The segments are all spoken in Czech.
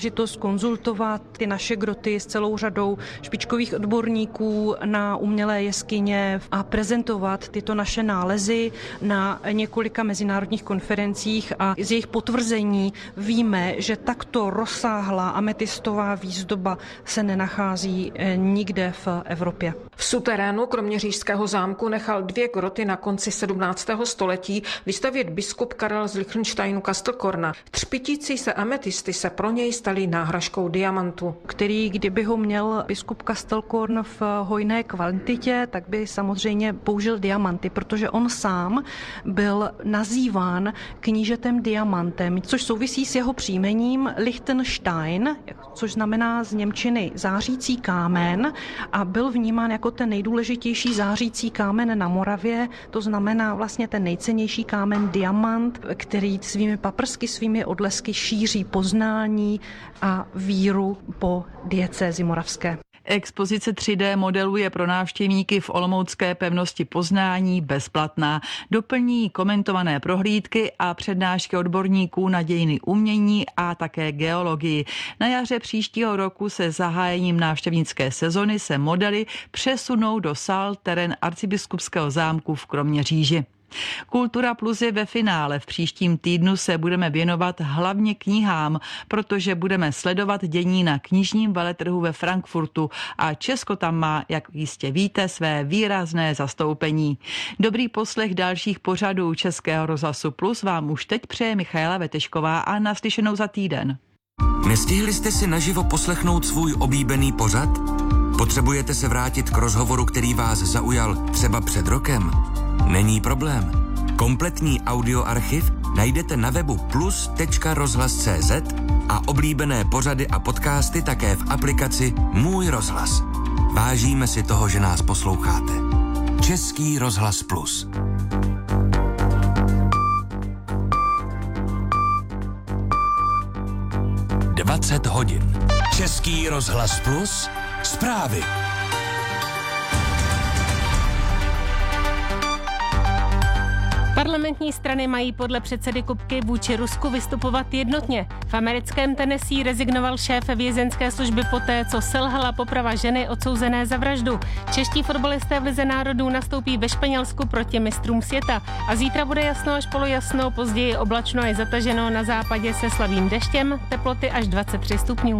To zkonzultovat ty naše groty s celou řadou špičkových odborníků na umělé jeskyně a prezentovat tyto naše nálezy na několika mezinárodních konferencích a z jejich potvrzení víme, že takto rozsáhlá ametistová výzdoba se nenachází nikde v Evropě. V suterénu kroměřížského zámku nechal 2 groty na konci 17. století vystavět biskup Karel z Lichtensteinu Kastelkorna. Třpitící se ametisty se pro něj staly náhražkou diamantu, který kdyby ho měl biskup Kastelkorn v hojné kvantitě, tak by samozřejmě použil diamanty, protože on sám byl nazýván knížetem diamantem, což souvisí s jeho příjmením Lichtenstein, což znamená z němčiny zářící kámen, a byl vnímán jako ten nejdůležitější zářící kámen na Moravě, to znamená vlastně ten nejcennější kámen diamant, který svými paprsky, svými odlesky šíří poznání a víru po diecézi moravské. Expozice 3D modelů je pro návštěvníky v olomoucké pevnosti Poznání bezplatná. Doplní komentované prohlídky a přednášky odborníků na dějiny umění a také geologii. Na jaře příštího roku se zahájením návštěvnické sezony se modely přesunou do sál terén arcibiskupského zámku v Kroměříži. Kultura Plus je ve finále. V příštím týdnu se budeme věnovat hlavně knihám, protože budeme sledovat dění na knižním veletrhu ve Frankfurtu a Česko tam má, jak jistě víte, své výrazné zastoupení. Dobrý poslech dalších pořadů Českého rozhlasu Plus vám už teď přeje Michaela Vetešková a naslyšenou za týden. Nestihli jste si naživo poslechnout svůj oblíbený pořad? Potřebujete se vrátit k rozhovoru, který vás zaujal třeba před rokem? Není problém. Kompletní audioarchiv najdete na webu plus.rozhlas.cz a oblíbené pořady a podcasty také v aplikaci Můj rozhlas. Vážíme si toho, že nás posloucháte. Český rozhlas Plus. hodin. Český rozhlas Plus. Zprávy. Parlamentní strany mají podle předsedy Kupky vůči Rusku vystupovat jednotně. V americkém Tennessee rezignoval šéf vězeňské služby poté, co selhala poprava ženy odsouzené za vraždu. Čeští fotbalisté v Lize národů nastoupí ve Španělsku proti mistrům světa. A zítra bude jasno až polojasno, později oblačno je zataženo, na západě se slabým deštěm, teploty až 23 stupňů.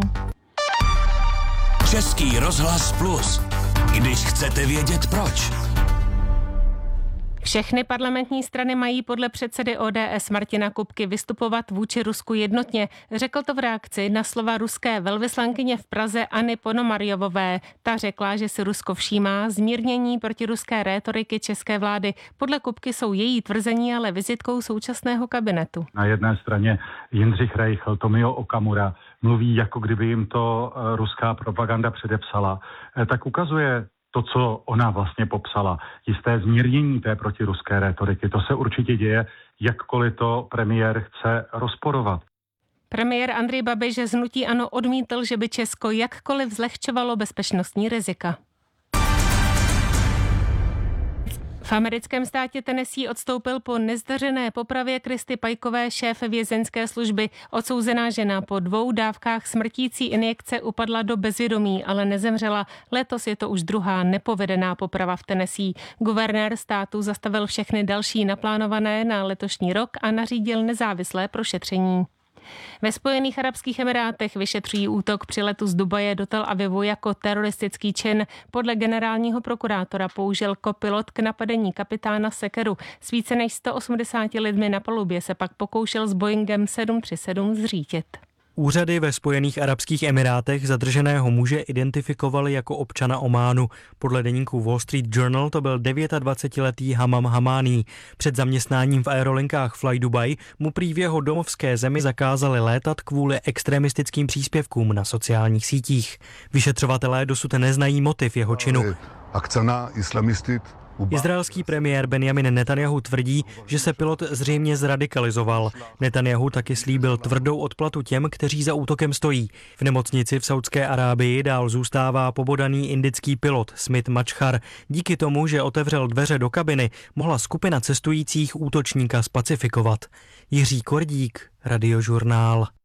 Český rozhlas Plus. Když chcete vědět proč. Všechny parlamentní strany mají podle předsedy ODS Martina Kupky vystupovat vůči Rusku jednotně. Řekl to v reakci na slova ruské velvyslankyně v Praze Anny Ponomarjovové. Ta řekla, že si Rusko všímá zmírnění protiruské rétoriky české vlády. Podle Kupky jsou její tvrzení ale vizitkou současného kabinetu. Na jedné straně Jindřich Reichl, Tomio Okamura mluví, jako kdyby jim to ruská propaganda předepsala. Tak ukazuje to, co ona vlastně popsala, jisté zmírnění té protiruské rétoriky. To se určitě děje, jakkoliv to premiér chce rozporovat. Premiér Andrej Babiš z hnutí ANO odmítl, že by Česko jakkoliv zlehčovalo bezpečnostní rizika. V americkém státě Tennessee odstoupil po nezdařené popravě Kristy Pajkové, šéf vězeňské služby. Odsouzená žena po 2 dávkách smrtící injekce upadla do bezvědomí, ale nezemřela. Letos je to už druhá nepovedená poprava v Tennessee. Guvernér státu zastavil všechny další naplánované na letošní rok a nařídil nezávislé prošetření. Ve Spojených arabských emirátech vyšetřují útok při letu z Dubaje do Tel Avivu jako teroristický čin. Podle generálního prokurátora použil kopilot k napadení kapitána Sekeru. S více než 180 lidmi na palubě se pak pokoušel s Boeingem 737 zřítit. Úřady ve Spojených arabských emirátech zadrženého muže identifikovali jako občana Ománu. Podle deníku Wall Street Journal to byl 29letý Hamam Hamání. Před zaměstnáním v aerolinkách Fly Dubai mu prý v jeho domovské zemi zakázali létat kvůli extremistickým příspěvkům na sociálních sítích. Vyšetřovatelé dosud neznají motiv jeho činu. Akce na islamisty. Izraelský premiér Benjamin Netanjahu tvrdí, že se pilot zřejmě zradikalizoval. Netanjahu taky slíbil tvrdou odplatu těm, kteří za útokem stojí. V nemocnici v Saudské Arábii dál zůstává pobodaný indický pilot Smit Mačchar. Díky tomu, že otevřel dveře do kabiny, mohla skupina cestujících útočníka spacifikovat. Jiří Kordík, Radiožurnál.